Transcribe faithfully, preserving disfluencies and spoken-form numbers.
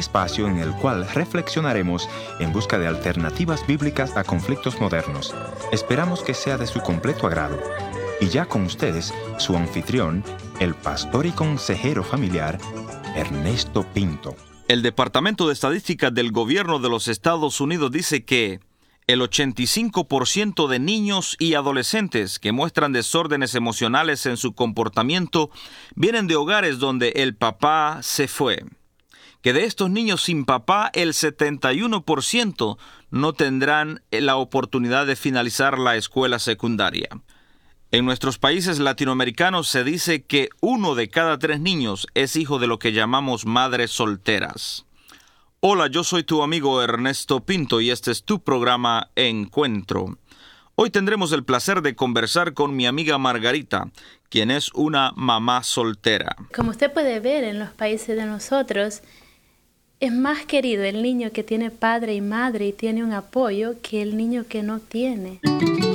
espacio en el cual reflexionaremos en busca de alternativas bíblicas a conflictos modernos. Esperamos que sea de su completo agrado. Y ya con ustedes, su anfitrión, el pastor y consejero familiar, Ernesto Pinto. El Departamento de Estadística del Gobierno de los Estados Unidos dice que el ochenta y cinco por ciento de niños y adolescentes que muestran desórdenes emocionales en su comportamiento vienen de hogares donde el papá se fue. Que de estos niños sin papá, el setenta y uno por ciento no tendrán la oportunidad de finalizar la escuela secundaria. En nuestros países latinoamericanos se dice que uno de cada tres niños es hijo de lo que llamamos madres solteras. Hola, yo soy tu amigo Ernesto Pinto y este es tu programa Encuentro. Hoy tendremos el placer de conversar con mi amiga Margarita, quien es una mamá soltera. Como usted puede ver en los países de nosotros, es más querido el niño que tiene padre y madre y tiene un apoyo que el niño que no tiene.